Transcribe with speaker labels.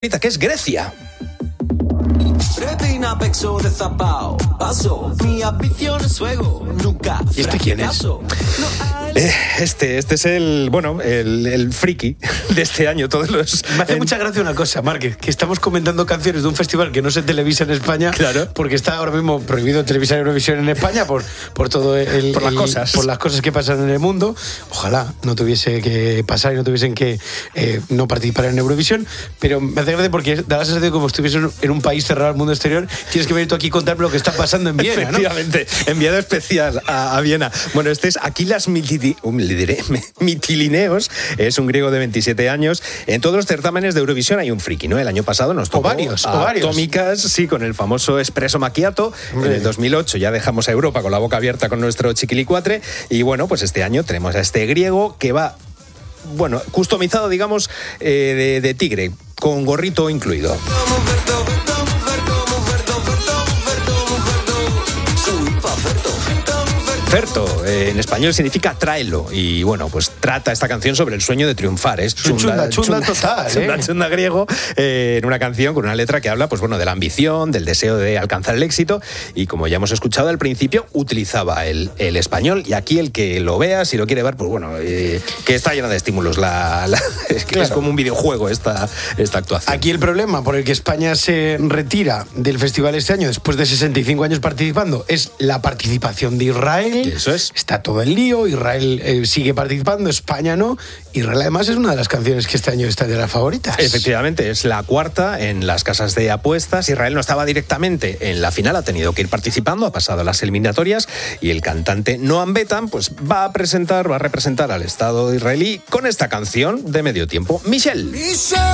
Speaker 1: que es Grecia.
Speaker 2: Retina, pexo de zapao, paso, mi ambición es fuego, nunca.
Speaker 1: ¿Y este quién es? Este es el friki de este año.
Speaker 3: Me hace mucha gracia una cosa, Márquez, que estamos comentando canciones de un festival que no se televisa en España,
Speaker 1: claro,
Speaker 3: porque está ahora mismo prohibido televisar Eurovisión en España por todo por las cosas que pasan en el mundo. Ojalá no tuviese que pasar y no tuviesen que no participar en Eurovisión, pero me hace gracia porque da la sensación de como estuviese en un país cerrado al mundo exterior. Tienes que venir tú aquí y contarme lo que está pasando en Viena,
Speaker 1: efectivamente, ¿no? Enviado especial a Viena. Bueno, este es Akilas Mitilineos, es un griego de 27 años. En todos los certámenes de Eurovisión hay un friki, ¿no? El año pasado nos tocó
Speaker 3: varios.
Speaker 1: Atómicas, sí, con el famoso Espresso Macchiato. En el 2008 ya dejamos a Europa con la boca abierta con nuestro chiquilicuatre. Y bueno, pues este año tenemos a este griego que va, customizado, digamos, de tigre, con gorrito incluido. Ferto, en español significa tráelo. Y bueno, pues trata esta canción sobre el sueño de triunfar. Es
Speaker 3: chunda total,
Speaker 1: chunda griego, en una canción con una letra que habla, de la ambición, del deseo de alcanzar el éxito. Y como ya hemos escuchado al principio, utilizaba el español. Y aquí el que lo vea, si lo quiere ver, que está llena de estímulos. Es como un videojuego esta actuación.
Speaker 3: Aquí el problema por el que España se retira del festival este año, después de 65 años participando, es la participación de Israel.
Speaker 1: Eso es.
Speaker 3: Está todo el lío, Israel sigue participando, España no. Israel además es una de las canciones que este año está de las favoritas.
Speaker 1: Efectivamente, es la cuarta en las casas de apuestas. Israel no estaba directamente en la final, ha tenido que ir participando, ha pasado las eliminatorias y el cantante Noam Betan va a representar al Estado israelí con esta canción de medio tiempo, Michelle.